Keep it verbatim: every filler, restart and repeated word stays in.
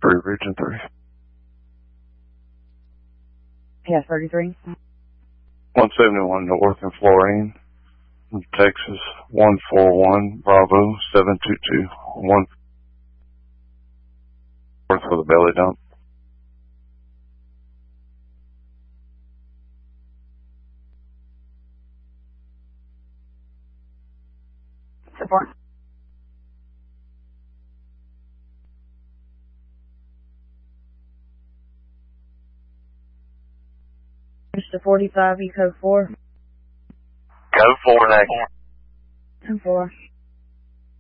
three, Region three. Yes, thirty-three. one seventy-one North in Florine, Texas, one four one Bravo, seven two two, one for the belly dump. Support. Mister forty-five, Eco four. Go four, next. ten four.